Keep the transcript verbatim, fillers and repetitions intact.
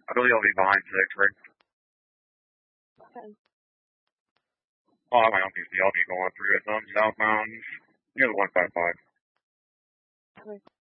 I believe I'll be behind six, right? Okay. Oh, I might not be, I'll be going through it, some southbound, near the one five five. Okay.